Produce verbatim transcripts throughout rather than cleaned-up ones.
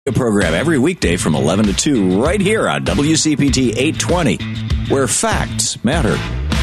Program every weekday from eleven to two right here on W C P T eight twenty, where facts matter.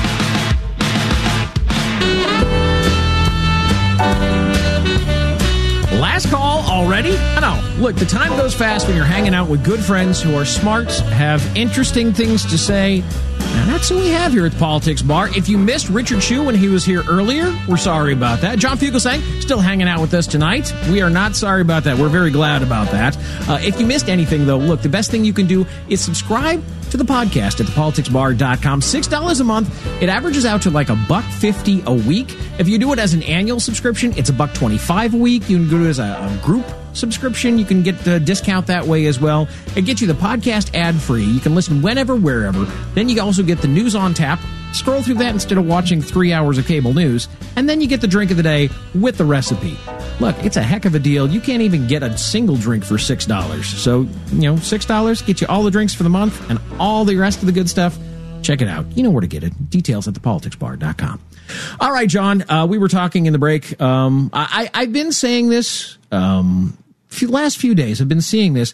Last call already? I know. Look, the time goes fast when you're hanging out with good friends who are smart, have interesting things to say, and that's what we have here at the Politics Bar. If you missed Richard Chu when he was here earlier, we're sorry about that. John Fugelsang still hanging out with us tonight. We are not sorry about that. We're very glad about that. Uh, if you missed anything, though, look, the best thing you can do is subscribe to the podcast at the politics bar dot com. six dollars a month. It averages out to like a buck fifty a week. If you do it as an annual subscription, it's a buck twenty-five a week. You can do it as a, a group subscription. You can get the discount that way as well. It gets you the podcast ad-free. You can listen whenever, wherever. Then you also get the news on tap. Scroll through that instead of watching three hours of cable news. And then you get the drink of the day with the recipe. Look, it's a heck of a deal. You can't even get a single drink for six dollars. So, you know, six dollars gets you all the drinks for the month and all the rest of the good stuff. Check it out. You know where to get it. Details at the politics bar dot com. All right, John, uh, we were talking in the break. Um, I, I've been saying this um, few, last few days. I've been seeing this.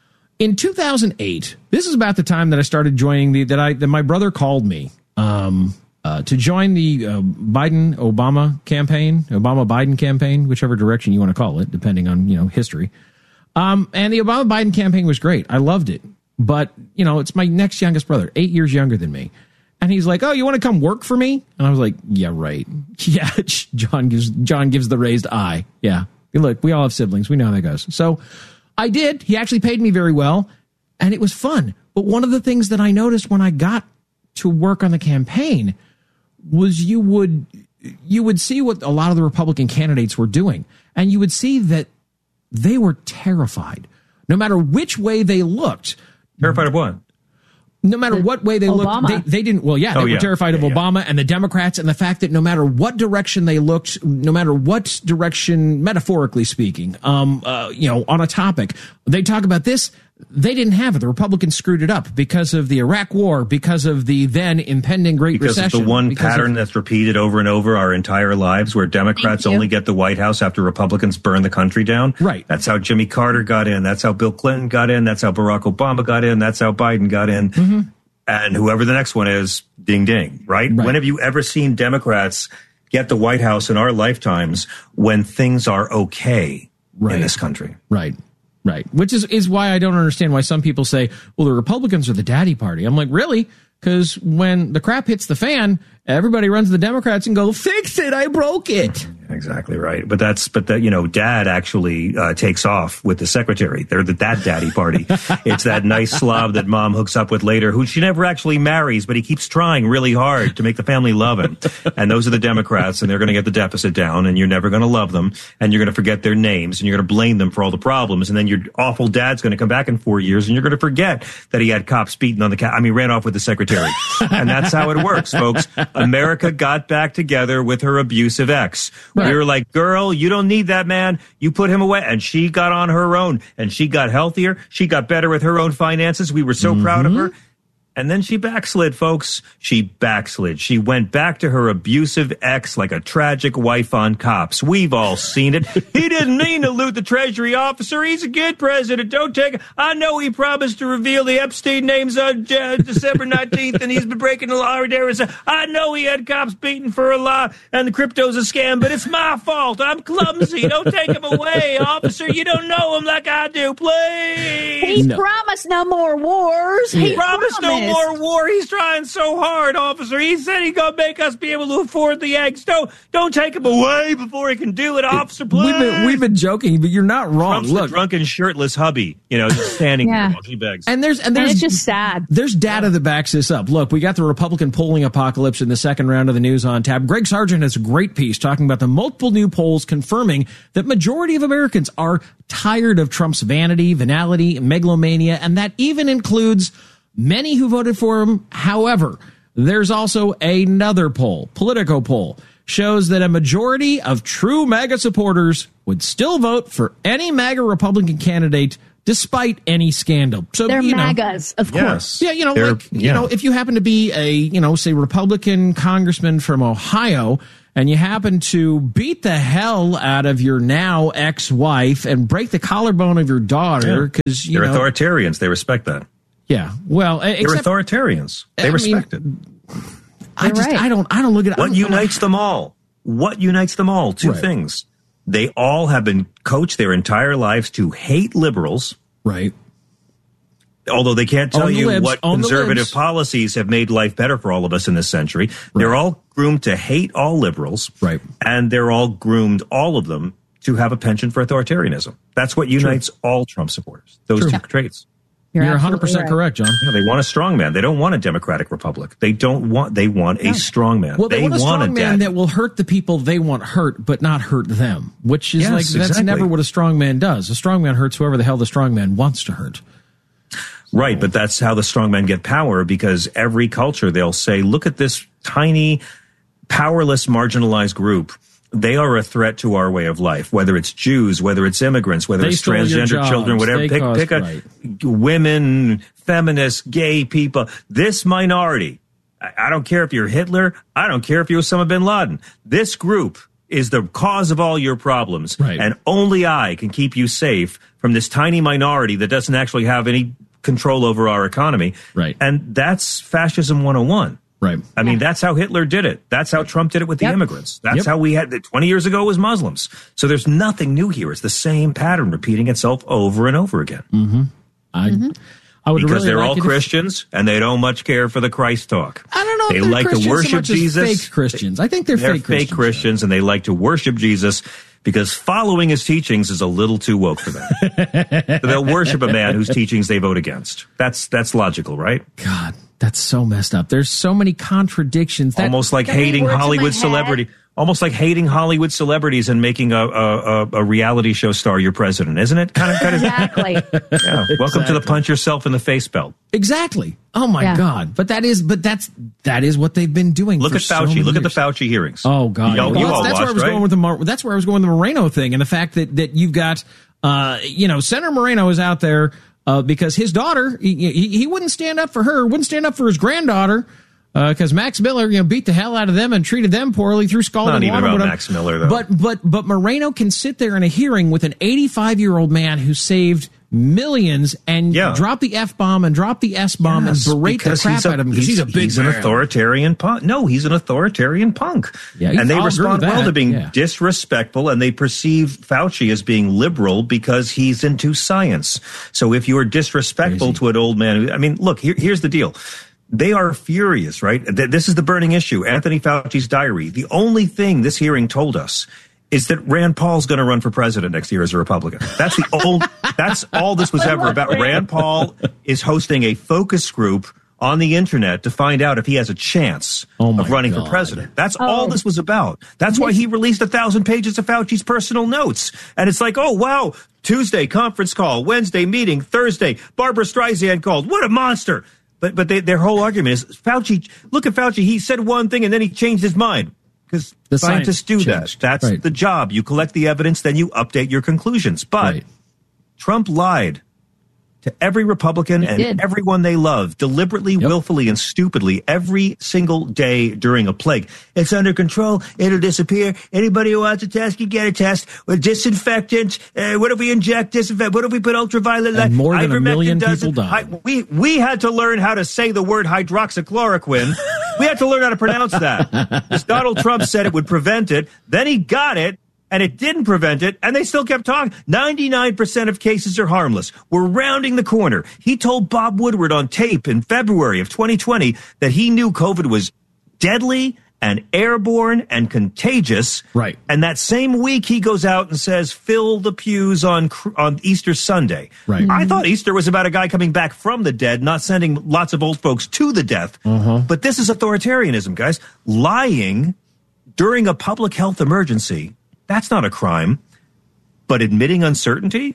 In two thousand eight, this is about the time that I started joining the, that I, that my brother called me um, uh, to join the uh, Biden-Obama campaign, Obama-Biden campaign, whichever direction you want to call it, depending on, you know, history. Um, and the Obama-Biden campaign was great. I loved it. But, you know, it's my next youngest brother, eight years younger than me. And he's like, oh, you want to come work for me? And I was like, yeah, right. Yeah, John gives John gives the raised eye. Yeah. Look, we all have siblings. We know how that goes. So I did. He actually paid me very well, and it was fun. But one of the things that I noticed when I got to work on the campaign was you would you would see what a lot of the Republican candidates were doing, and you would see that they were terrified. No matter which way they looked. Terrified of what? No matter what way they Obama. looked, they, they didn't. Well, yeah, they oh, were yeah. terrified of yeah, Obama yeah. and the Democrats, and the fact that no matter what direction they looked, no matter what direction, metaphorically speaking, um, uh, you know, on a topic, they talk about this. They didn't have it. The Republicans screwed it up because of the Iraq War, because of the then impending Great because Recession. Because of the one pattern of, that's repeated over and over our entire lives, where Democrats only get the White House after Republicans burn the country down. Right. That's how Jimmy Carter got in. That's how Bill Clinton got in. That's how Barack Obama got in. That's how Biden got in. Mm-hmm. And whoever the next one is, ding, ding, right? right? When have you ever seen Democrats get the White House in our lifetimes when things are okay right. in this country? Right. Right. Which is, is why I don't understand why some people say, well, the Republicans are the daddy party. I'm like, really? Because when the crap hits the fan, everybody runs to the Democrats and go, fix it. I broke it. Exactly right. But that's, but that, you know, dad actually uh, takes off with the secretary. They're the that daddy party. It's that nice slob that mom hooks up with later, who she never actually marries, but he keeps trying really hard to make the family love him. And those are the Democrats, and they're going to get the deficit down, and you're never going to love them, and you're going to forget their names, and you're going to blame them for all the problems. And then your awful dad's going to come back in four years, and you're going to forget that he had cops beating on the cat. I mean, ran off with the secretary. And that's how it works, folks. America got back together with her abusive ex. Right. We were like, girl, you don't need that man. You put him away. And she got on her own, and she got healthier. She got better with her own finances. We were so mm-hmm. proud of her. And then she backslid, folks. She backslid. She went back to her abusive ex like a tragic wife on Cops. We've all seen it. He didn't mean to loot the Treasury officer. He's a good president. Don't take it. I know he promised to reveal the Epstein names on uh, December nineteenth, and he's been breaking the law. I know he had cops beaten for a lie, and the crypto's a scam, but it's my fault. I'm clumsy. Don't take him away, officer. You don't know him like I do. Please. He no. promised no more wars. He, he promised, promised no more war. He's trying so hard, officer. He said he's gonna make us be able to afford the eggs. Don't don't take him away before he can do it, officer. Please. We've been, we've been joking, but you're not wrong. Trump's Look, the drunken, shirtless hubby, you know, just standing yeah. there while she begs. And there's and there's and it's just sad. There's data that backs this up. Look, we got the Republican polling apocalypse in the second round of the news on tap. Greg Sargent has a great piece talking about the multiple new polls confirming that majority of Americans are tired of Trump's vanity, venality, megalomania, and that even includes many who voted for him. However, there's also another poll, Politico poll, shows that a majority of true MAGA supporters would still vote for any MAGA Republican candidate despite any scandal. So they're you know, MAGAs, of yes. course. Yeah, you know, they're, like, you yeah. know, if you happen to be a, you know, say Republican congressman from Ohio and you happen to beat the hell out of your now ex-wife and break the collarbone of your daughter because you they're know, authoritarians. They respect that. Yeah, well, they're except, authoritarians. They I respect mean, it. I just, right. I don't, I don't look at it. What unites them all? What unites them all? Two Right. things. They all have been coached their entire lives to hate liberals. Right. Although they can't tell On the you libs, what on the conservative libs. policies have made life better for all of us in this century. They're all groomed to hate all liberals. Right. And they're all groomed, all of them, to have a penchant for authoritarianism. That's what unites all Trump supporters. Those True. two traits. You're, You're one hundred percent absolutely right. correct, John. Yeah, they want a strong man. They don't want a democratic republic. They don't want, they want a strong man. Well, they, want a strong man daddy. that will hurt the people they want hurt, but not hurt them, which is Yes, like, that's exactly. never what a strong man does. A strong man hurts whoever the hell the strong man wants to hurt. Right, but that's how the strongmen get power, because every culture, they'll say, look at this tiny, powerless, marginalized group. They are a threat to our way of life, whether it's Jews, whether it's immigrants, whether They it's stole your transgender jobs. children, whatever. They Pick, caused- pick a right. women, feminists, gay people. This minority, I, I don't care if you're Hitler. I don't care if you're Osama bin Laden. This group is the cause of all your problems. Right. And only I can keep you safe from this tiny minority that doesn't actually have any control over our economy. Right. And that's fascism one oh one. Right. I mean, that's how Hitler did it. That's how Trump did it with the Yep. immigrants. That's Yep. how we had twenty years ago was Muslims. So there's nothing new here. It's the same pattern repeating itself over and over again. Mm-hmm. I, I would Because really they're like all it if- Christians and they don't much care for the Christ talk. I don't know. They if they're like to Christians worship so much as Jesus. Fake Christians. I think they're, They're fake fake Christians. Christians and they like to worship Jesus because following his teachings is a little too woke for them. So they'll worship a man whose teachings they vote against. That's that's logical, right? God, that's so messed up. There's so many contradictions. That, Almost like so many hating words in my Hollywood head. celebrity. Almost like hating Hollywood celebrities and making a, a, a, a reality show star your president, isn't it? Kind of, kind of. Exactly. Yeah. Welcome to the punch yourself in the face belt. Exactly. Oh my Yeah. God. But that is, but that's, that is what they've been doing. Look for at so Fauci. many Look at the years. Fauci hearings. Oh God. You, all- Well, you that's, all that's where I watched, was right? going with the, Mar- that's where I was going with the Moreno thing, and the fact that, that you've got, uh, you know, Senator Moreno is out there, uh, because his daughter, he, he, he wouldn't stand up for her, wouldn't stand up for his granddaughter. Because uh, Max Miller, you know, beat the hell out of them and treated them poorly, threw scalding Not even water. about whatever. Max Miller, though. But but but Moreno can sit there in a hearing with an eighty-five year old man who saved millions and Yeah. drop the F bomb and drop the S bomb Yes, and berate the because crap he's a- out of him because he's, a big he's an man. authoritarian punk. No, he's an authoritarian punk. Yeah, and they I'll agree respond with well that, to being yeah. disrespectful, and they perceive Fauci as being liberal because he's into science. So if you're disrespectful Crazy. to an old man, who, I mean, look, here, here's the deal. They are furious, right? Th- This is the burning issue. Anthony Fauci's diary. The only thing this hearing told us is that Rand Paul's going to run for president next year as a Republican. That's the old. That's all this was ever about. Rand Paul is hosting a focus group on the internet to find out if he has a chance Oh my of running God. for president. That's Oh. all this was about. That's why he released a thousand pages of Fauci's personal notes. And it's like, oh, wow, Tuesday conference call, Wednesday meeting, Thursday, Barbara Streisand called. What a monster. But but they, their whole argument is Fauci, look at Fauci. He said one thing and then he changed his mind. Because The scientists do science that. changed. That's Right. the job. You collect the evidence, then you update your conclusions. But Right. Trump lied to every Republican and did. everyone they love, deliberately, willfully, and stupidly every single day during a plague. It's under control. It'll disappear. Anybody who wants a test can get a test. With disinfectant. Uh, what if we inject disinfectant? What if we put ultraviolet light? And more than a Ivermectin million does people it. died. Hi- we, we had to learn how to say the word hydroxychloroquine. We had to learn how to pronounce that. Because Donald Trump said it would prevent it. Then he got it. And it didn't prevent it, and they still kept talking. ninety-nine percent of cases are harmless. We're rounding the corner. He told Bob Woodward on tape in February of twenty twenty that he knew COVID was deadly and airborne and contagious. Right. And that same week, he goes out and says, fill the pews on on Easter Sunday. Right. I thought Easter was about a guy coming back from the dead, not sending lots of old folks to the death. Uh-huh. But this is authoritarianism, guys. Lying during a public health emergency. That's not a crime, but admitting uncertainty,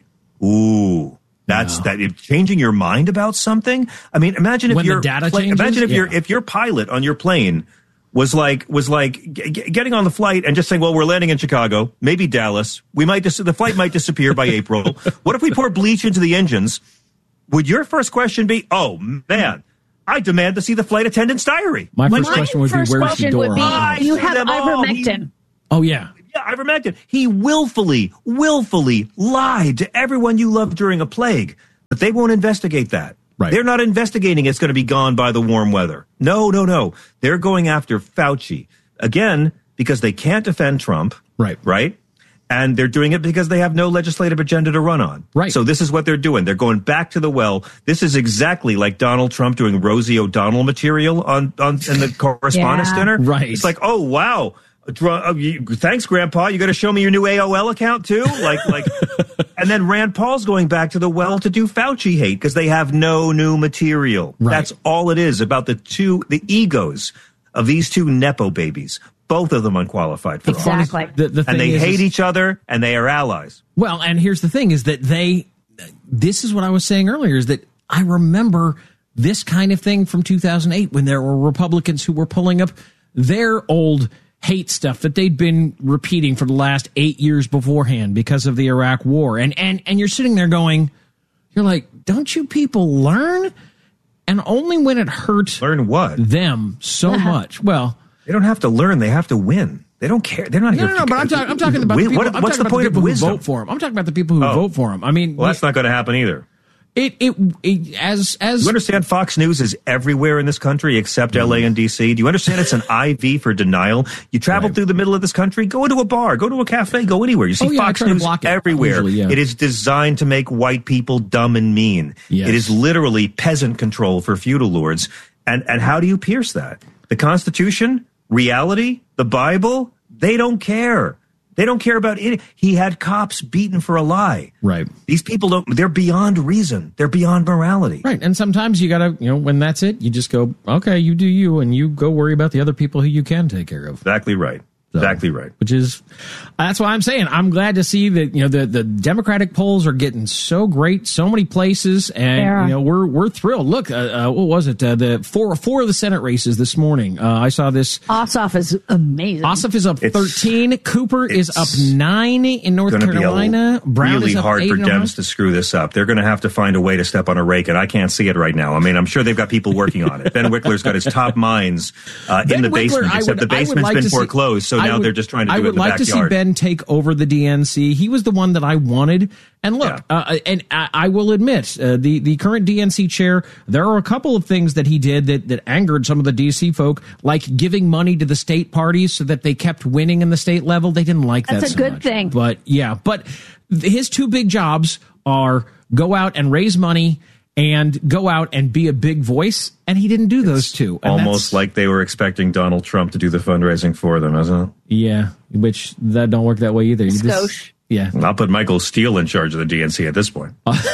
ooh, that's No. that. If changing your mind about something. I mean, imagine if When the your data pla- changes? imagine if your Yeah. if your pilot on your plane was like was like g- g- getting on the flight and just saying, "Well, we're landing in Chicago, maybe Dallas. We might dis- the flight might disappear by April. What if we pour bleach into the engines?" Would your first question be, "Oh man, I demand to see the flight attendant's diary. My Like, first question would be, first where's the question door? would be, I do you see have them all. ivermectin? Oh, yeah. Yeah, ivermectin. He willfully, willfully lied to everyone you loved during a plague, but they won't investigate that. Right. They're not investigating it's going to be gone by the warm weather. No, no, no. They're going after Fauci. Again, because they can't defend Trump. Right. Right? And they're doing it because they have no legislative agenda to run on. Right. So this is what they're doing. They're going back to the well. This is exactly like Donald Trump doing Rosie O'Donnell material on, on in the correspondence Yeah. dinner. Right. It's like, oh, wow. Uh, you, thanks, Grandpa. You got to show me your new A O L account too. Like, like, and then Rand Paul's going back to the well to do Fauci hate because they have no new material. Right. That's all it is about the two, the egos of these two Nepo babies. Both of them unqualified for office. Exactly. The, the thing And they is, hate is, each other and they are allies. Well, and here's the thing is that they, this is what I was saying earlier, is that I remember this kind of thing from two thousand eight when there were Republicans who were pulling up their old hate stuff that they'd been repeating for the last eight years beforehand because of the Iraq war. And, and, and you're sitting there going, you're like, don't you people learn? And only when it hurt Learn what? them so much. Well, They don't have to learn. They have to win. They don't care. They're not no, here. no, no, to, but I'm, talk, I'm talking about the people, what, I'm what's talking the about point the of people who wisdom? vote for him. I'm talking about the people who Oh. vote for him. I mean, Well, that's not going to happen either. it, it, it, as, as, You understand Fox News is everywhere in this country except L A and D C? Do you understand it's an I V for denial? You travel Right. through the middle of this country, go into a bar, go to a cafe, go anywhere. You see Oh, yeah, I Fox try to News block it everywhere. usually, yeah. It is designed to make white people dumb and mean. Yes. It is literally peasant control for feudal lords. And, and how do you pierce that? The Constitution, reality, the Bible, they don't care. They don't care about it. He had cops beaten for a lie. right. These people don't, they're beyond reason. They're beyond morality. Right. And sometimes you got to, you know, when that's it, you just go, okay, you do you, and you go worry about the other people who you can take care of. Exactly right. So, Exactly right. Which is, that's why I'm saying I'm glad to see that, you know, the, the Democratic polls are getting so great, so many places, and Yeah. you know we're we're thrilled. Look, uh, uh, what was it? Uh, the four four of the Senate races this morning. Uh, I saw this. Ossoff is amazing. Ossoff is up It's- thirteen. Cooper is it's up nine in North Going to be Carolina. a Brown really is up hard eight for in Ohio. Dems to screw this up. They're going to have to find a way to step on a rake, and I can't see it right now. I mean, I'm sure they've got people working on it. Ben Wickler's got his top minds uh, Ben in the Wickler, basement, I except would- the I would basement's like been to see- foreclosed, so I now would- they're just trying to I do it would in the like to see backyard. Ben take over the D N C. He was the one that I wanted. And look, Yeah. uh, and I, I will admit, uh, the the current D N C chair, there are a couple of things that he did that that angered some of the D C folk, like giving money to the state parties so that they kept winning in the state level. They didn't like that. That's a so good much. thing. But yeah, but th- his two big jobs are go out and raise money and go out and be a big voice, and he didn't do those two. And Almost that's- like they were expecting Donald Trump to do the fundraising for them, isn't it? yeah, which that don't work that way either. You just- Skosh. yeah. I'll put Michael Steele in charge of the D N C at this point.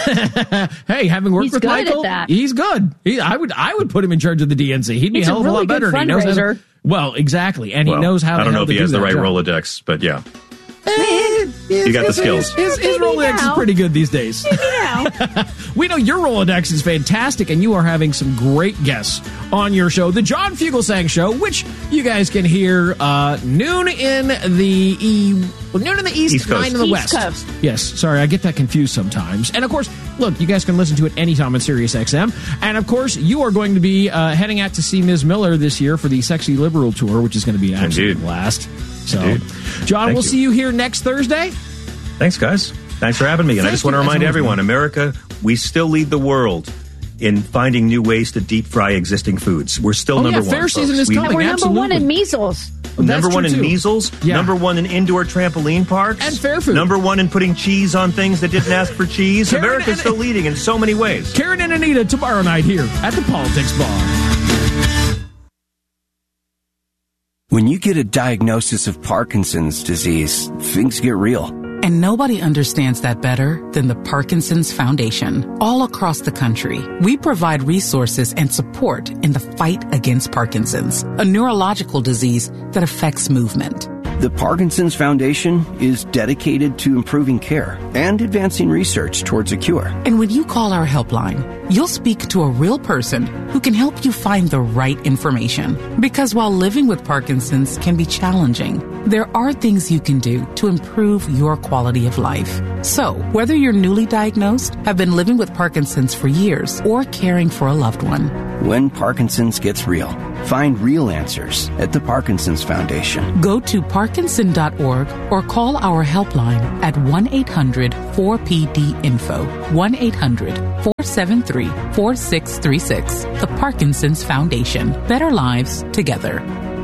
Hey, having worked He's with good at Michael, that. he's good. He, I would, I would put him in charge of the D N C. He'd be He's a a hell of a really lot better. good and he knows how to, fundraiser. well, exactly, and Well, he knows how. I the don't know hell if to he do has the that right job. Rolodex, but yeah. Eh, You got the his- skills. His, his Maybe Rolodex is now. pretty good these days. Yeah. We know your Rolodex is fantastic, and you are having some great guests on your show, the John Fugelsang Show, which you guys can hear uh, noon in the e- well, noon in the east, East Coast. nine in the East west. Coast. Yes, sorry, I get that confused sometimes. And of course, look, you guys can listen to it anytime on Sirius X M. And of course, you are going to be uh, heading out to see Miz Miller this year for the Sexy Liberal Tour, which is going to be an absolute Indeed. blast. So, Indeed. John, Thank we'll you. see you here next Thursday. Thanks, guys. Thanks for having me. And I Thank just want to you, as remind always, everyone, man. America, we still lead the world in finding new ways to deep fry existing foods. We're still Oh, number yeah, one. fair season folks. is We- coming. We're number one in Absolutely. measles. That's Number one true, in too. measles, Yeah. number one in indoor trampoline parks, And fair food. Number one in putting cheese on things that didn't ask for cheese. Karen America's and- still leading in so many ways. Karen and Anita tomorrow night here at the Politics Bar. When you get a diagnosis of Parkinson's disease, things get real. And nobody understands that better than the Parkinson's Foundation. All across the country, we provide resources and support in the fight against Parkinson's, a neurological disease that affects movement. The Parkinson's Foundation is dedicated to improving care and advancing research towards a cure. And when you call our helpline, you'll speak to a real person who can help you find the right information. Because while living with Parkinson's can be challenging, there are things you can do to improve your quality of life. So, whether you're newly diagnosed, have been living with Parkinson's for years, or caring for a loved one, When Parkinson's gets real, find real answers at the Parkinson's Foundation. go to parkinson dot org or call our helpline at one eight hundred four P D info, one eight hundred four seven three four six three six. The Parkinson's Foundation. Better lives together.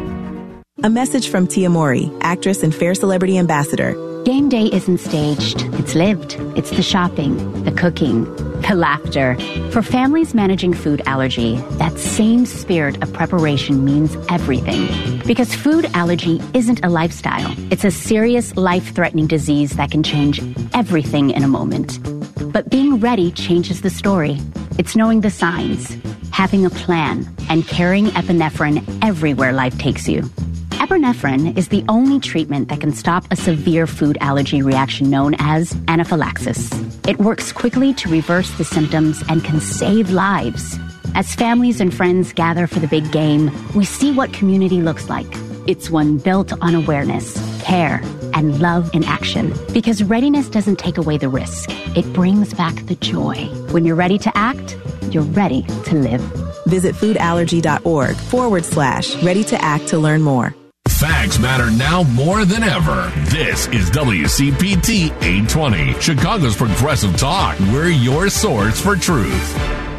A message from Tia Mori, actress and Fair Celebrity Ambassador. Game day isn't staged. It's lived. It's the shopping, the cooking, the laughter. For families managing food allergy, that same spirit of preparation means everything. Because food allergy isn't a lifestyle. It's a serious, life-threatening disease that can change everything in a moment. But being ready changes the story. It's knowing the signs, having a plan, and carrying epinephrine everywhere life takes you. Epinephrine is the only treatment that can stop a severe food allergy reaction known as anaphylaxis. It works quickly to reverse the symptoms and can save lives. As families and friends gather for the big game, we see what community looks like. It's one built on awareness, care, and love in action. Because readiness doesn't take away the risk. It brings back the joy. When you're ready to act, you're ready to live. Visit foodallergy.org forward slash ready to act to learn more. Facts matter now more than ever. This is W C P T eight twenty, Chicago's Progressive Talk. We're your source for truth.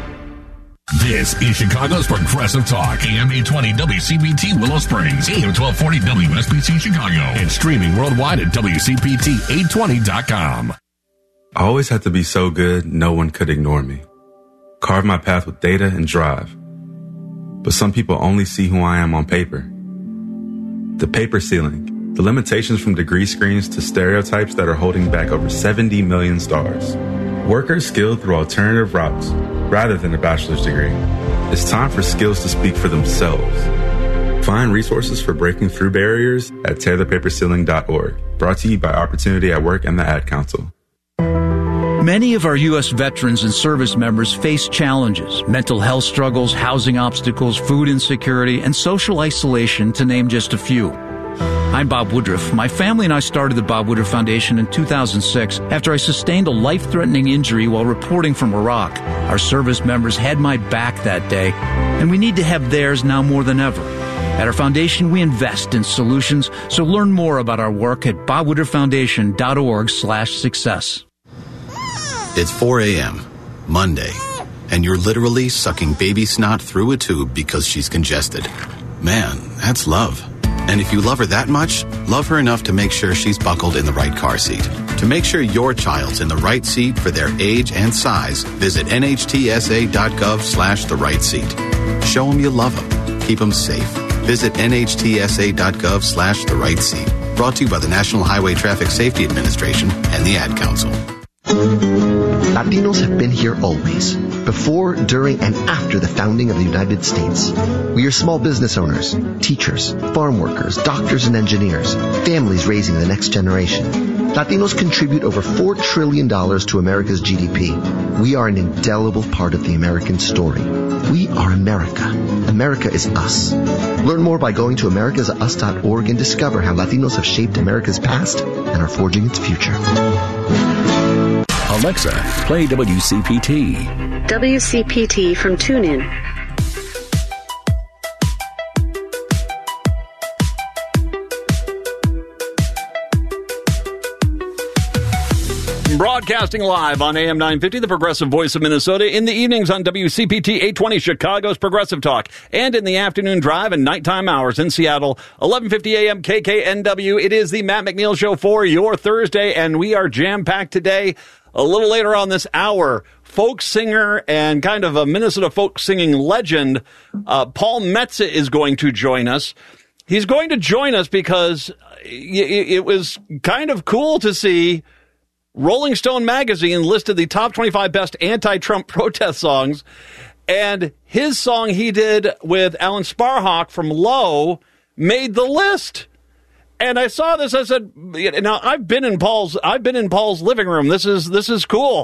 This is Chicago's Progressive Talk, A M eight twenty W C P T Willow Springs, A M twelve forty W S B C Chicago, and streaming worldwide at W C P T eight twenty dot com. I always had to be so good, no one could ignore me. Carve my path with data and drive. But some people only see who I am on paper. The paper ceiling, the limitations from degree screens to stereotypes that are holding back over seventy million stars. Workers skilled through alternative routes rather than a bachelor's degree. It's time for skills to speak for themselves. Find resources for breaking through barriers at tear the paper ceiling dot org. Brought to you by Opportunity at Work and the Ad Council. Many of our U S veterans and service members face challenges, mental health struggles, housing obstacles, food insecurity, and social isolation, to name just a few. I'm Bob Woodruff. My family and I started the Bob Woodruff Foundation in two thousand six after I sustained a life-threatening injury while reporting from Iraq. Our service members had my back that day, and we need to have theirs now more than ever. At our foundation, we invest in solutions, so learn more about our work at bob woodruff foundation dot org slash success. It's four a.m., Monday, and you're literally sucking baby snot through a tube because she's congested. Man, that's love. And if you love her that much, love her enough to make sure she's buckled in the right car seat. To make sure your child's in the right seat for their age and size, visit N H T S A dot gov slash the right seat. Show them you love them. Keep them safe. Visit N H T S A dot gov slash the right seat. Brought to you by the National Highway Traffic Safety Administration and the Ad Council. Latinos have been here always, before, during, and after the founding of the United States. We are small business owners, teachers, farm workers, doctors and engineers, families raising the next generation. Latinos contribute over four trillion dollars to America's G D P. We are an indelible part of the American story. We are America. America is us. Learn more by going to americas us dot org and discover how Latinos have shaped America's past and are forging its future. Alexa, play W C P T. W C P T from TuneIn. Broadcasting live on A M nine fifty, the Progressive Voice of Minnesota, in the evenings on W C P T eight twenty, Chicago's Progressive Talk, and in the afternoon drive and nighttime hours in Seattle, eleven fifty A M K K N W. It is the Matt McNeil Show for your Thursday, and we are jam-packed today. A little later on this hour, folk singer and kind of a Minnesota folk singing legend, uh, Paul Metsa is going to join us. He's going to join us because it was kind of cool to see Rolling Stone magazine listed the top twenty-five best anti-Trump protest songs, and his song he did with Alan Sparhawk from Low made the list. And I saw this, I said, now I've been in Paul's, I've been in Paul's living room. This is, this is cool.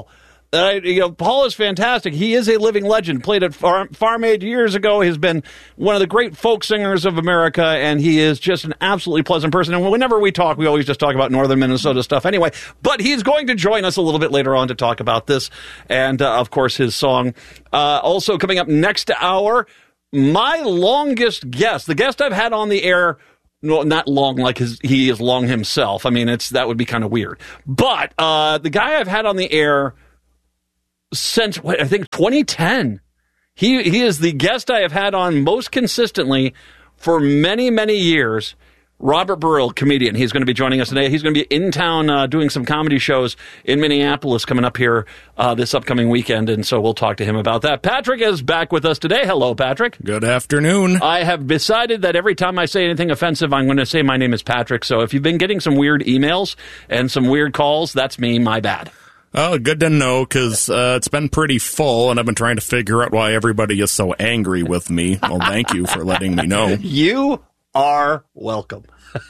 Uh, you know, Paul is fantastic. He is a living legend. Played at Farm, Farm Aid years ago. He's been one of the great folk singers of America, and he is just an absolutely pleasant person. And whenever we talk, we always just talk about northern Minnesota stuff anyway. But he's going to join us a little bit later on to talk about this and, uh, of course, his song. Uh, also coming up next hour, my longest guest, the guest I've had on the air. No, not long like his, he is long himself. I mean, it's that would be kind of weird. But uh, the guy I've had on the air since, what, I think, twenty ten. He he is the guest I have had on most consistently for many, many years. Robert Burrill, comedian. He's going to be joining us today. He's going to be in town uh, doing some comedy shows in Minneapolis coming up here uh, this upcoming weekend, and so we'll talk to him about that. Patrick is back with us today. Hello, Patrick. Good afternoon. I have decided that every time I say anything offensive, I'm going to say my name is Patrick. So if you've been getting some weird emails and some weird calls, that's me. My bad. Oh, good to know, because uh, it's been pretty full, and I've been trying to figure out why everybody is so angry with me. Well, thank you for letting me know. You are welcome.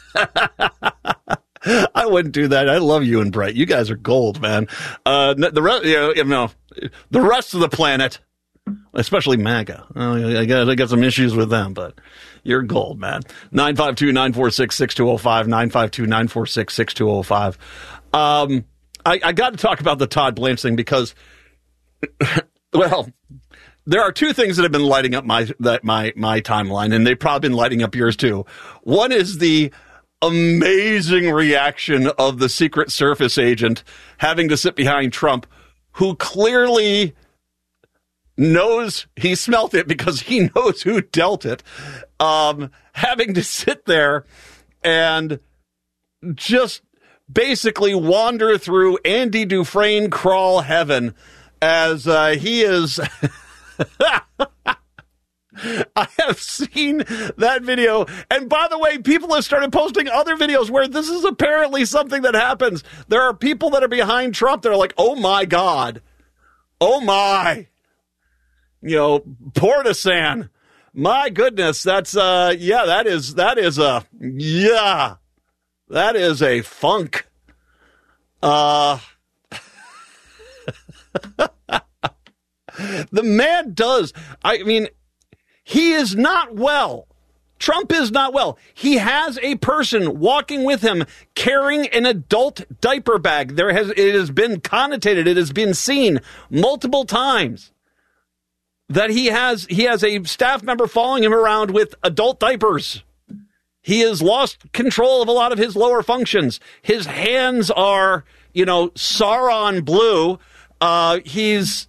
I wouldn't do that. I love you and Brett. You guys are gold, man. Uh, the rest, you know, you know, the rest of the planet, especially MAGA. I got, I got some issues with them, but you're gold, man. nine five two, nine four six, six two zero five, nine five two, nine four six, six two zero five. Um, I, I got to talk about the Todd Blanche thing because, well, there are two things that have been lighting up my that my my timeline, and they've probably been lighting up yours too. One is the amazing reaction of the Secret Service agent having to sit behind Trump, who clearly knows he smelt it because he knows who dealt it, um, having to sit there and just basically wander through Andy Dufresne crawl heaven as uh, he is... I have seen that video. And by the way, people have started posting other videos where this is apparently something that happens. There are people that are behind Trump that are like, oh my God. Oh my. You know, Portisan. My goodness. That's, uh, yeah, that is, that is a, yeah, that is a funk. Uh, the man does. I mean, he is not well. Trump is not well. He has a person walking with him carrying an adult diaper bag. There has it has been connotated, it has been seen multiple times that he has he has a staff member following him around with adult diapers. He has lost control of a lot of his lower functions. His hands are, you know, Sauron blue. Uh, he's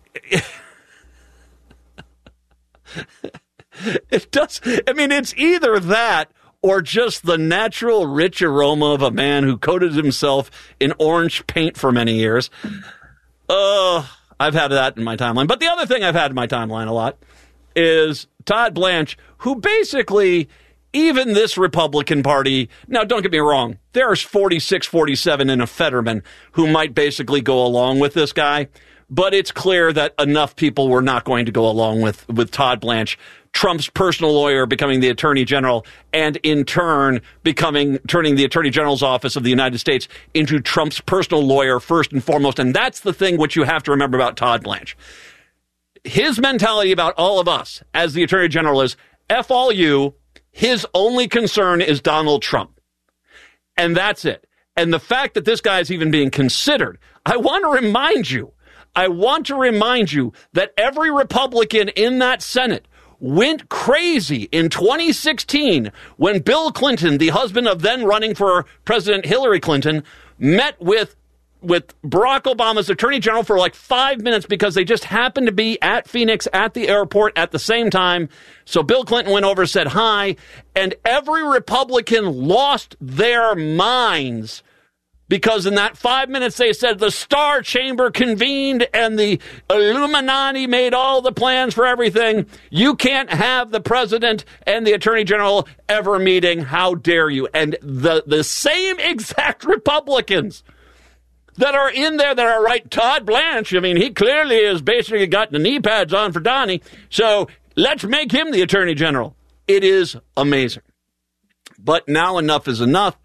It does. I mean, it's either that or just the natural rich aroma of a man who coated himself in orange paint for many years. Uh, I've had that in my timeline. But the other thing I've had in my timeline a lot is Todd Blanche, who basically, even this Republican Party, now don't get me wrong, there's forty-six, forty-seven in a Fetterman who might basically go along with this guy. But it's clear that enough people were not going to go along with, with Todd Blanche, Trump's personal lawyer, becoming the Attorney General, and in turn becoming turning the Attorney General's office of the United States into Trump's personal lawyer first and foremost. And that's the thing which you have to remember about Todd Blanche. His mentality about all of us as the Attorney General is, F all you, his only concern is Donald Trump. And that's it. And the fact that this guy is even being considered, I want to remind you, I want to remind you that every Republican in that Senate went crazy in twenty sixteen when Bill Clinton, the husband of then running for President Hillary Clinton, met with with Barack Obama's Attorney General for like five minutes because they just happened to be at Phoenix at the airport at the same time. So Bill Clinton went over, said hi, and every Republican lost their minds because in that five minutes they said the Star Chamber convened and the Illuminati made all the plans for everything. You can't have the president and the Attorney General ever meeting. How dare you? And the, the same exact Republicans that are in there that are right, Todd Blanche, I mean, he clearly has basically got the knee pads on for Donnie, so let's make him the Attorney General. It is amazing. But now enough is enough.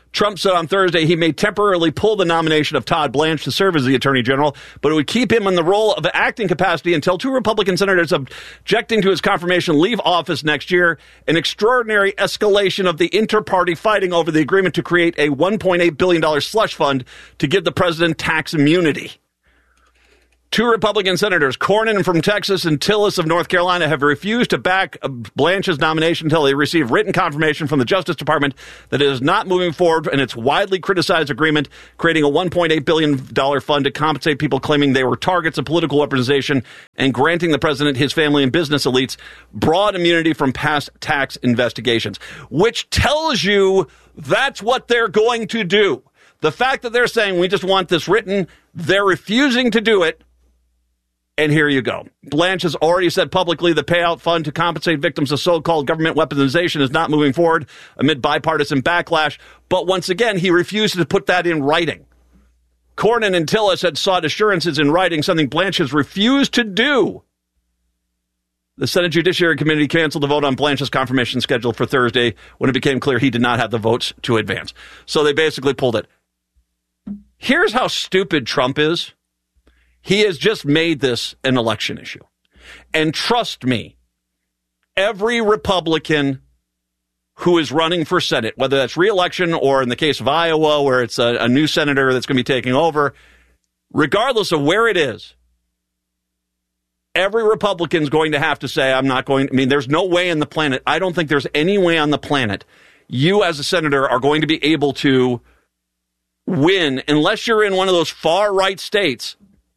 Trump said on Thursday he may temporarily pull the nomination of Todd Blanche to serve as the Attorney General, but it would keep him in the role of acting capacity until two Republican senators objecting to his confirmation leave office next year, an extraordinary escalation of the inter-party fighting over the agreement to create a one point eight billion dollars slush fund to give the president tax immunity. Two Republican senators, Cornyn from Texas and Tillis of North Carolina, have refused to back Blanche's nomination until they receive written confirmation from the Justice Department that it is not moving forward in its widely criticized agreement, creating a one point eight billion dollars fund to compensate people claiming they were targets of political weaponization and granting the president, his family, and business elites broad immunity from past tax investigations, which tells you that's what they're going to do. The fact that they're saying we just want this written, they're refusing to do it. And here you go. Blanche has already said publicly the payout fund to compensate victims of so-called government weaponization is not moving forward amid bipartisan backlash. But once again, he refused to put that in writing. Cornyn and Tillis had sought assurances in writing, something Blanche has refused to do. The Senate Judiciary Committee canceled the vote on Blanche's confirmation scheduled for Thursday when it became clear he did not have the votes to advance. So they basically pulled it. Here's how stupid Trump is. He has just made this an election issue. And trust me, every Republican who is running for Senate, whether that's re-election or in the case of Iowa, where it's a, a new senator that's going to be taking over, regardless of where it is, every Republican is going to have to say, I'm not going, I mean, there's no way in the planet, I don't think there's any way on the planet you as a senator are going to be able to win unless you're in one of those far-right states,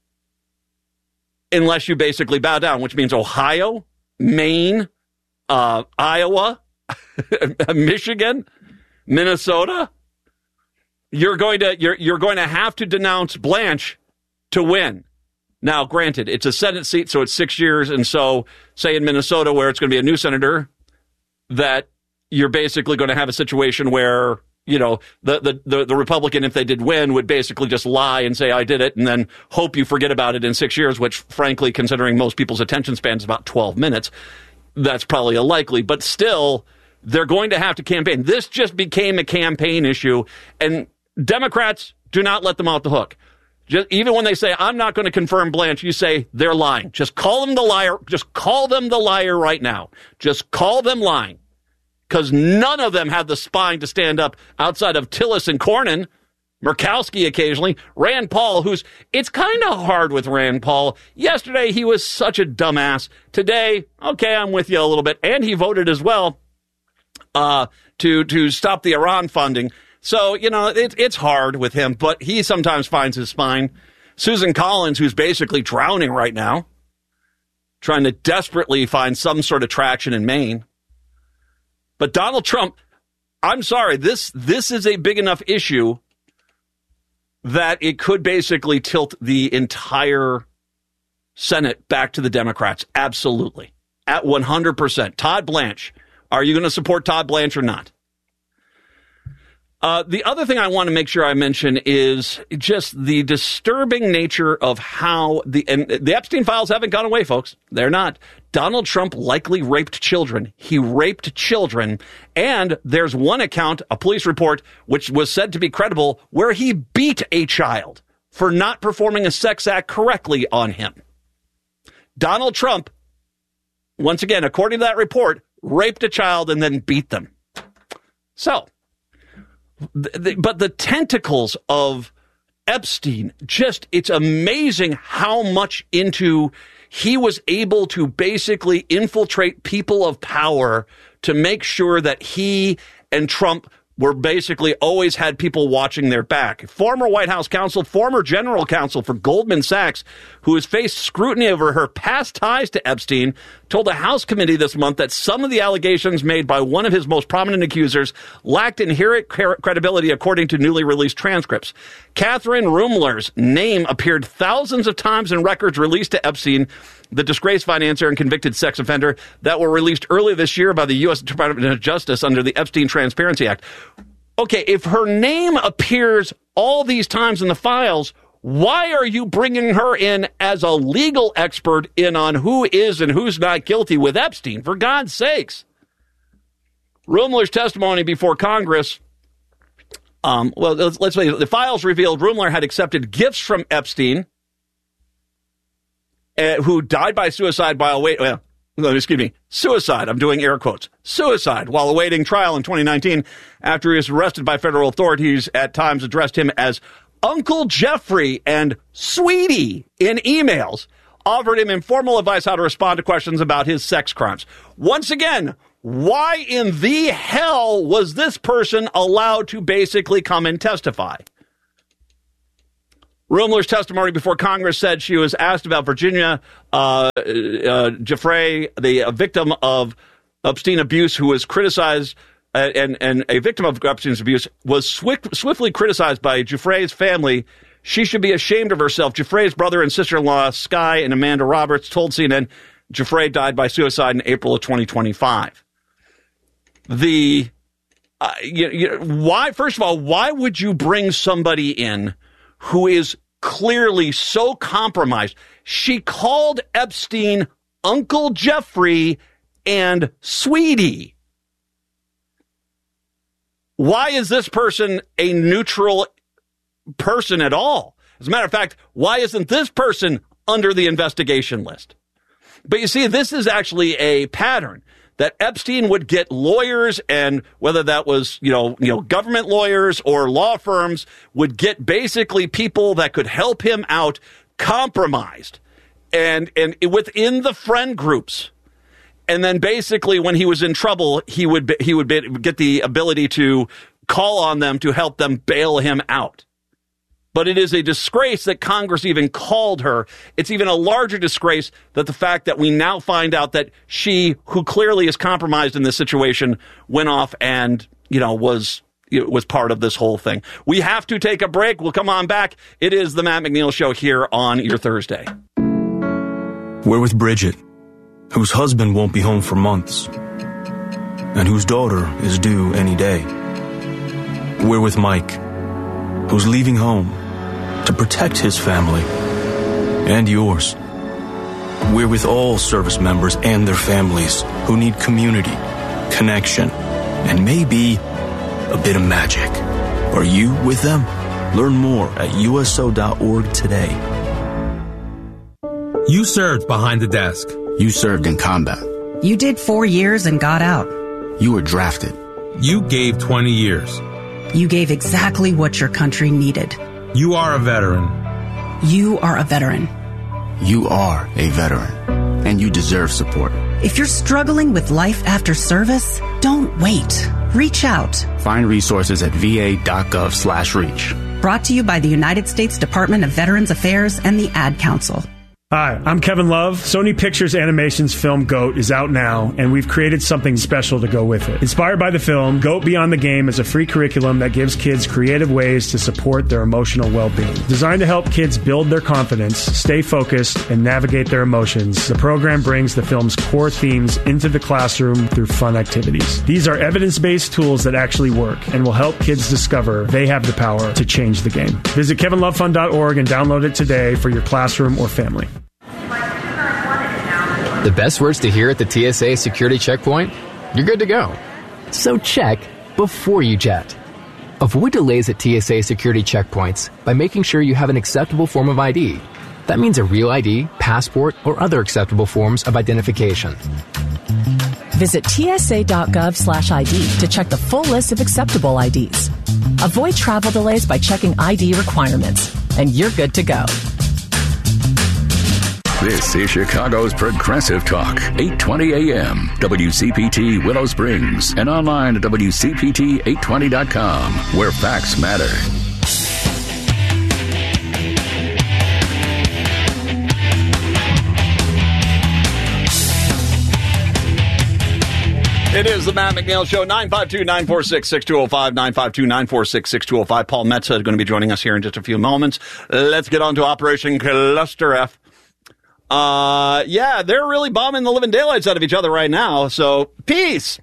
unless you basically bow down, which means Ohio, Maine, uh, Iowa, Michigan, Minnesota. You're going to you're you're going to have to denounce Blanche to win. Now, granted, it's a Senate seat, so it's six years, and so say in Minnesota, where it's going to be a new senator, that you're basically going to have a situation where, you know, the, the, the, the Republican, if they did win, would basically just lie and say, I did it, and then hope you forget about it in six years, which, frankly, considering most people's attention span is about twelve minutes, that's probably unlikely. But still, they're going to have to campaign. This just became a campaign issue, and Democrats, do not let them off the hook. Just, even when they say, I'm not going to confirm Blanche, you say, they're lying. Just call them the liar. Just call them the liar right now. Just call them lying. Because none of them have the spine to stand up outside of Tillis and Cornyn, Murkowski occasionally, Rand Paul, who's, it's kind of hard with Rand Paul. Yesterday, he was such a dumbass. Today, okay, I'm with you a little bit. And he voted as well uh, to, to stop the Iran funding. So, you know, it, it's hard with him, but he sometimes finds his spine. Susan Collins, who's basically drowning right now, trying to desperately find some sort of traction in Maine. But Donald Trump, I'm sorry, this this is a big enough issue that it could basically tilt the entire Senate back to the Democrats. Absolutely. At one hundred percent. Todd Blanche. Are you going to support Todd Blanche or not? Uh, the other thing I want to make sure I mention is just the disturbing nature of how the, and the Epstein files haven't gone away, folks. They're not. Donald Trump likely raped children. He raped children. And there's one account, a police report, which was said to be credible, where he beat a child for not performing a sex act correctly on him. Donald Trump, once again, according to that report, raped a child and then beat them. So, but the tentacles of Epstein, just, it's amazing how much into he was able to basically infiltrate people of power to make sure that he and Trump were basically always had people watching their back. Former White House counsel, former general counsel for Goldman Sachs, who has faced scrutiny over her past ties to Epstein, told a House committee this month that some of the allegations made by one of his most prominent accusers lacked inherent credibility, according to newly released transcripts. Catherine Rumler's name appeared thousands of times in records released to Epstein, the disgraced financier and convicted sex offender, that were released earlier this year by the U S Department of Justice under the Epstein Transparency Act. Okay, if her name appears all these times in the files, why are you bringing her in as a legal expert in on who is and who's not guilty with Epstein? For God's sakes. Rumler's testimony before Congress Um, well, let's, let's say the files revealed Rumler had accepted gifts from Epstein, uh, who died by suicide while awaiting, well, excuse me, suicide, I'm doing air quotes, suicide while awaiting trial in twenty nineteen after he was arrested by federal authorities, at times addressed him as Uncle Jeffrey and Sweetie in emails, offered him informal advice how to respond to questions about his sex crimes. Once again, why in the hell was this person allowed to basically come and testify? Rumler's testimony before Congress said she was asked about Virginia uh, uh, Giuffre, the uh, victim of Epstein abuse, who was criticized, uh, and, and a victim of Epstein's abuse, was swift, swiftly criticized by Giuffre's family. She should be ashamed of herself. Giuffre's brother and sister-in-law, Sky and Amanda Roberts, told C N N Giuffre died by suicide in April of twenty twenty-five. The uh, you, you, why? First of all, why would you bring somebody in who is clearly so compromised? She called Epstein Uncle Jeffrey and Sweetie. Why is this person a neutral person at all? As a matter of fact, why isn't this person under the investigation list? But you see, this is actually a pattern that Epstein would get lawyers, and whether that was, you know, you know, government lawyers or law firms, would get basically people that could help him out compromised and, and within the friend groups. And then basically when he was in trouble, he would, be, he would be, get the ability to call on them to help them bail him out. But it is a disgrace that Congress even called her. It's even a larger disgrace that the fact that we now find out that she, who clearly is compromised in this situation, went off and, you know, was was part of this whole thing. We have to take a break. We'll come on back. It is the Matt McNeil Show here on your Thursday. We're with Bridget, whose husband won't be home for months, and whose daughter is due any day. We're with Mike, who's leaving home to protect his family and yours. We're with all service members and their families who need community, connection, and maybe a bit of magic. Are you with them? Learn more at U S O dot org today. You served behind the desk. You served in combat. You did four years and got out. You were drafted. You gave twenty years. You gave exactly what your country needed. You are a veteran. You are a veteran. You are a veteran, and you deserve support. If you're struggling with life after service, don't wait. Reach out. Find resources at va.gov slash reach. Brought to you by the United States Department of Veterans Affairs and the Ad Council. Hi, I'm Kevin Love. Sony Pictures Animation's film GOAT is out now, and we've created something special to go with it. Inspired by the film, GOAT Beyond the Game is a free curriculum that gives kids creative ways to support their emotional well-being. Designed to help kids build their confidence, stay focused, and navigate their emotions, the program brings the film's core themes into the classroom through fun activities. These are evidence-based tools that actually work and will help kids discover they have the power to change the game. Visit kevin love fund dot org and download it today for your classroom or family. The best words to hear at the T S A security checkpoint? You're good to go. So check before you jet. Avoid delays at T S A security checkpoints by making sure you have an acceptable form of I D. That means a real I D, passport, or other acceptable forms of identification. Visit T S A dot gov slash I D to check the full list of acceptable I Ds. Avoid travel delays by checking I D requirements, and you're good to go. This is Chicago's Progressive Talk, eight twenty A M, W C P T Willow Springs, and online at W C P T eight twenty dot com, where facts matter. It is the Matt McNeil Show, nine five two, nine four six, six two zero five, nine five two, nine four six, six two zero five. Paul Metza is going to be joining us here in just a few moments. Let's get on to Operation Cluster F. Uh, yeah, they're really bombing the living daylights out of each other right now, so peace.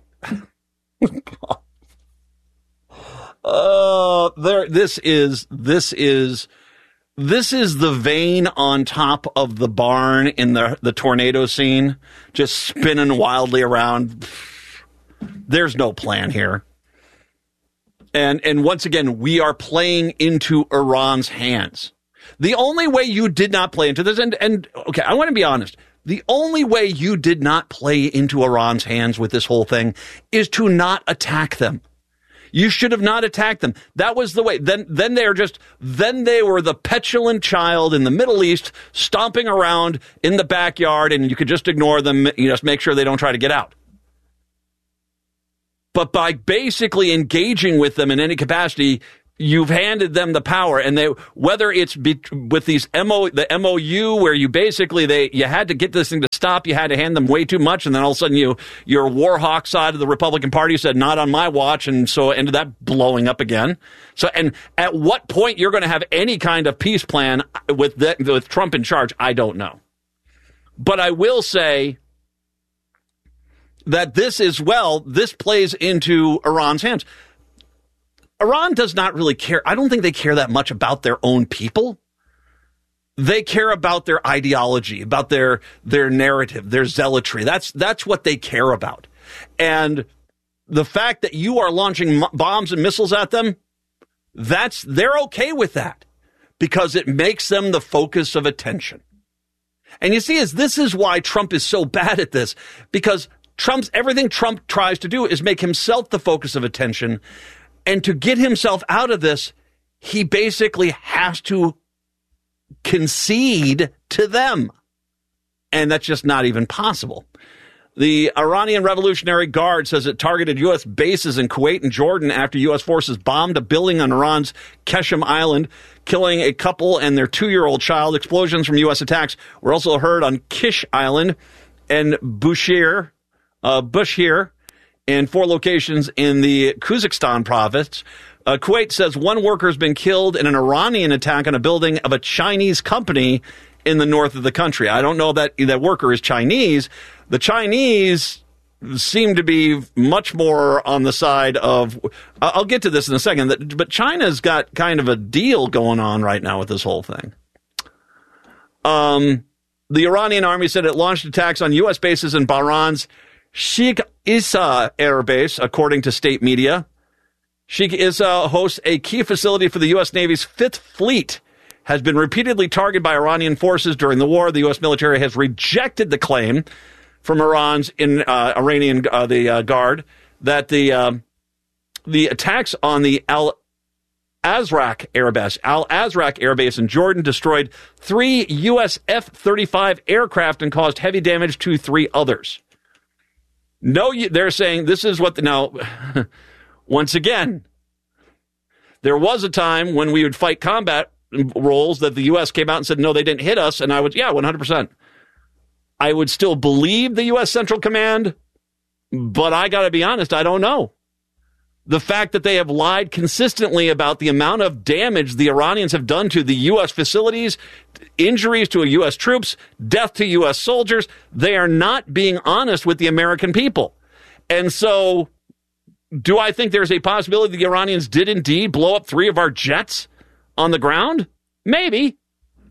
uh, there, this is, this is, this is the vein on top of the barn in the, the tornado scene, just spinning wildly around. There's no plan here. And and once again, we are playing into Iran's hands. The only way you did not play into this, and, and okay, I want to be honest. The only way you did not play into Iran's hands with this whole thing is to not attack them. You should have not attacked them. That was the way. Then, then they're just, then they were the petulant child in the Middle East stomping around in the backyard, and you could just ignore them, you just make sure they don't try to get out. But by basically engaging with them in any capacity, you've handed them the power, and they, whether it's be, with these M O, the M O U, where you basically they you had to get this thing to stop, you had to hand them way too much, and then all of a sudden you your war hawk side of the Republican Party said not on my watch, and so it ended up blowing up again. So, and at what point you're going to have any kind of peace plan with the, with Trump in charge, I don't know. But I will say that this is well, this plays into Iran's hands. Iran does not really care. I don't think they care that much about their own people. They care about their ideology, about their their narrative, their zealotry. That's that's what they care about. And the fact that you are launching m- bombs and missiles at them, that's they're okay with that because it makes them the focus of attention. And you see, is this is why Trump is so bad at this, because Trump's everything Trump tries to do is make himself the focus of attention. And to get himself out of this, he basically has to concede to them. And that's just not even possible. The Iranian Revolutionary Guard says it targeted U S bases in Kuwait and Jordan after U S forces bombed a building on Iran's Qeshm Island, killing a couple and their two-year-old child. Explosions from U S attacks were also heard on Kish Island and Bushehr, uh, Bushehr, in four locations in the Khuzestan province. Uh, Kuwait says one worker has been killed in an Iranian attack on a building of a Chinese company in the north of the country. I don't know that that worker is Chinese. The Chinese seem to be much more on the side of, I'll get to this in a second, but China's got kind of a deal going on right now with this whole thing. Um, the Iranian army said it launched attacks on U S bases in Bahrain's Sheikh Issa Air Base, according to state media. Sheikh Issa hosts a key facility for the U S Navy's Fifth Fleet, has been repeatedly targeted by Iranian forces during the war. The U S military has rejected the claim from Iran's in uh, Iranian uh, the uh, Guard that the um, the attacks on the Al Azraq Air Base, Al Azraq Air Base in Jordan destroyed three U S F thirty-five aircraft and caused heavy damage to three others. No, they're saying this is what the, now, once again, there was a time when we would fight combat roles that the U S came out and said, no, they didn't hit us. And I would, yeah, one hundred percent. I would still believe the U S Central Command, but I got to be honest, I don't know. The fact that they have lied consistently about the amount of damage the Iranians have done to the U S facilities, injuries to U S troops, death to U S soldiers, they are not being honest with the American people. And so, do I think there's a possibility the Iranians did indeed blow up three of our jets on the ground? Maybe.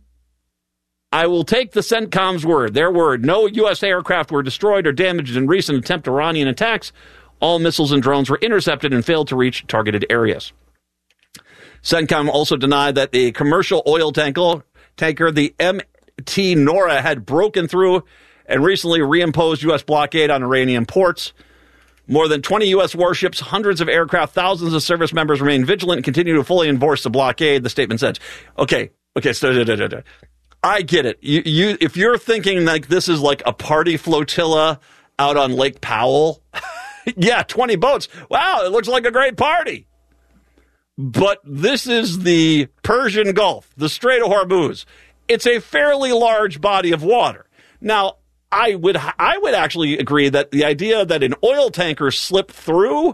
I will take the CENTCOM's word, their word. No U S aircraft were destroyed or damaged in recent attempt Iranian attacks. All missiles and drones were intercepted and failed to reach targeted areas. CENTCOM also denied that the commercial oil tanker, tanker the M T Nora, had broken through and recently reimposed U S blockade on Iranian ports. More than twenty U S warships, hundreds of aircraft, thousands of service members remain vigilant and continue to fully enforce the blockade, the statement said. Okay, okay, so da, da, da, da. I get it. You, you, if you're thinking like this is like a party flotilla out on Lake Powell, yeah, twenty boats. Wow, it looks like a great party. But this is the Persian Gulf, the Strait of Hormuz. It's a fairly large body of water. Now, I would I would actually agree that the idea that an oil tanker slipped through,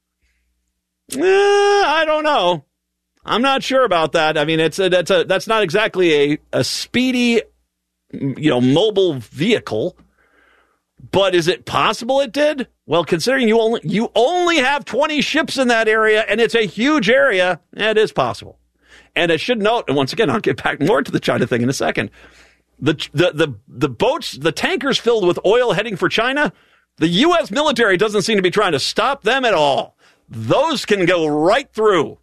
eh, I don't know. I'm not sure about that. I mean, it's a, that's a that's not exactly a, a speedy, you know, mobile vehicle. But is it possible it did? Well, considering you only you only have twenty ships in that area, and it's a huge area, it is possible. And I should note, and once again, I'll get back more to the China thing in a second. The the the the boats, the tankers filled with oil heading for China, the U S military doesn't seem to be trying to stop them at all. those can go right through.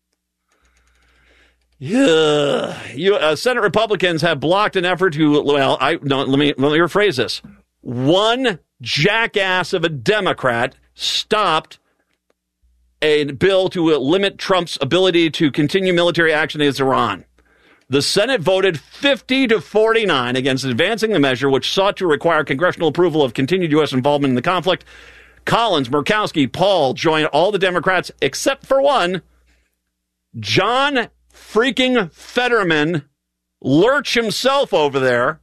Yeah, you, uh, Senate Republicans have blocked an effort to, well, I no, let me let me rephrase this. One jackass of a Democrat stopped a bill to limit Trump's ability to continue military action against Iran. The Senate voted fifty to forty-nine against advancing the measure, which sought to require congressional approval of continued U S involvement in the conflict. Collins, Murkowski, Paul joined all the Democrats except for one, John freaking Fetterman, Lurch himself over there.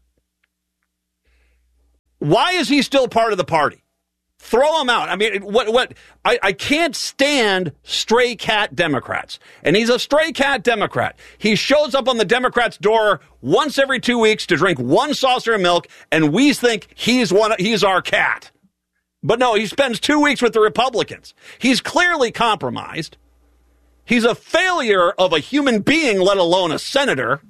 Why is he still part of the party? Throw him out. I mean, what? What? I, I can't stand stray cat Democrats. And he's a stray cat Democrat. He shows up on the Democrats' door once every two weeks to drink one saucer of milk, and we think he's one. He's our cat. But no, he spends two weeks with the Republicans. He's clearly compromised. He's a failure of a human being, let alone a senator.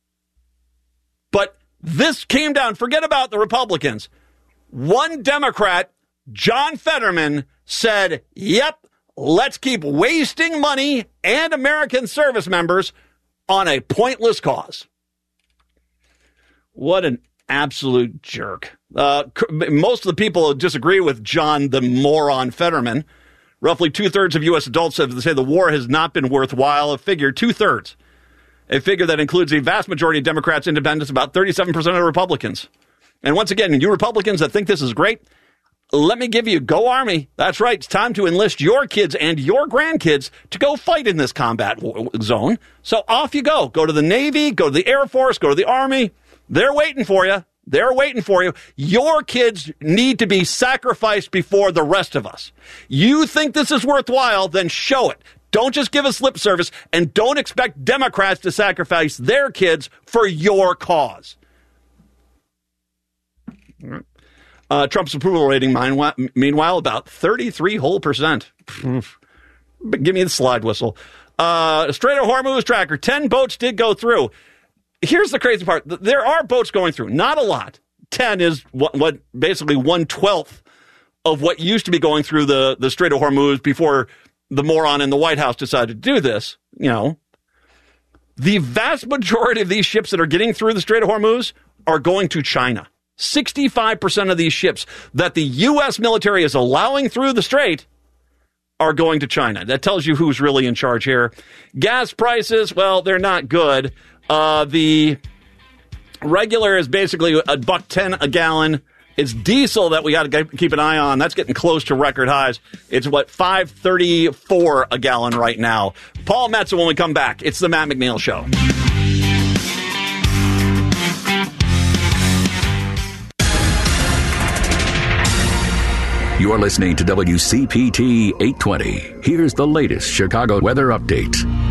But this came down. Forget about the Republicans. One Democrat, John Fetterman, said, yep, let's keep wasting money and American service members on a pointless cause. What an absolute jerk. Uh, most of the people disagree with John, the moron Fetterman. Roughly two-thirds of U S adults have say the war has not been worthwhile. A figure, two-thirds. A figure that includes a vast majority of Democrats, independents, about thirty-seven percent of Republicans. And once again, you Republicans that think this is great, let me give you, go Army. That's right. It's time to enlist your kids and your grandkids to go fight in this combat zone. So off you go. Go to the Navy, go to the Air Force, go to the Army. They're waiting for you. They're waiting for you. Your kids need to be sacrificed before the rest of us. You think this is worthwhile, then show it. Don't just give us lip service, and don't expect Democrats to sacrifice their kids for your cause. Uh, Trump's approval rating, meanwhile, about thirty-three whole percent. Give me the slide whistle. Uh, Strait of Hormuz tracker, ten boats did go through. Here's the crazy part. There are boats going through. Not a lot. ten is what, what basically one-twelfth of what used to be going through the, the Strait of Hormuz before the moron in the White House decided to do this. You know, the vast majority of these ships that are getting through the Strait of Hormuz are going to China. sixty-five percent of these ships that the U S military is allowing through the strait are going to China. That tells you who's really in charge here. Gas prices, well, they're not good. Uh, the regular is basically a buck ten a gallon. It's diesel that we got to keep an eye on. That's getting close to record highs. It's what, five thirty-four a gallon right now. Paul Metsa when we come back. It's the Matt McNeil Show. You're listening to W C P T eight twenty. Here's the latest Chicago weather update.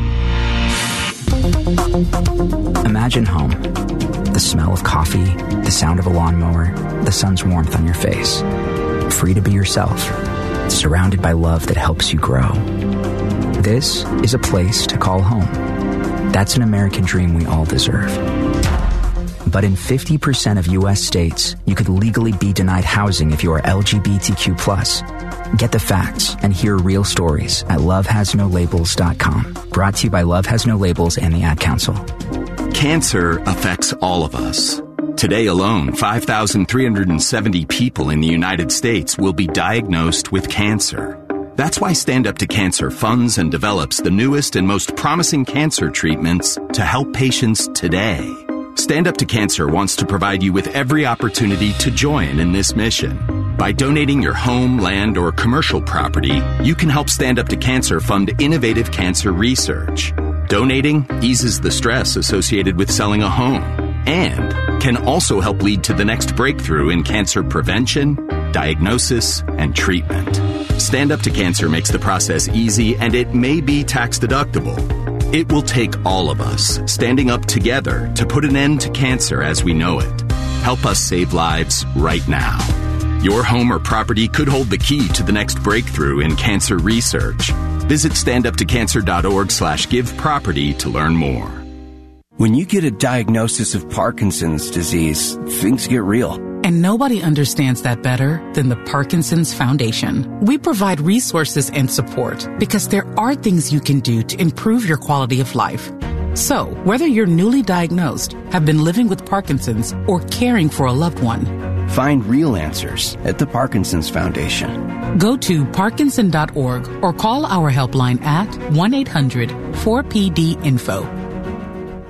Imagine home. The smell of coffee, the sound of a lawnmower, the sun's warmth on your face. Free to be yourself, surrounded by love that helps you grow. This is a place to call home. That's an American dream we all deserve. But in fifty percent of U S states, you could legally be denied housing if you are L G B T Q plus. Get the facts and hear real stories at love has no labels dot com. Brought to you by Love Has No Labels and the Ad Council. Cancer affects all of us. Today alone, five thousand three hundred seventy people in the United States will be diagnosed with cancer. That's why Stand Up to Cancer funds and develops the newest and most promising cancer treatments to help patients today. Stand Up to Cancer wants to provide you with every opportunity to join in this mission. By donating your home, land, or commercial property, you can help Stand Up to Cancer fund innovative cancer research. Donating eases the stress associated with selling a home and can also help lead to the next breakthrough in cancer prevention, diagnosis, and treatment. Stand Up to Cancer makes the process easy, and it may be tax deductible. It will take all of us standing up together to put an end to cancer as we know it. Help us save lives right now. Your home or property could hold the key to the next breakthrough in cancer research. Visit standuptocancer.org slash give property to learn more. When you get a diagnosis of Parkinson's disease, things get real. And nobody understands that better than the Parkinson's Foundation. We provide resources and support because there are things you can do to improve your quality of life. So, whether you're newly diagnosed, have been living with Parkinson's, or caring for a loved one, find real answers at the Parkinson's Foundation. Go to parkinson dot org or call our helpline at one eight hundred four P D info.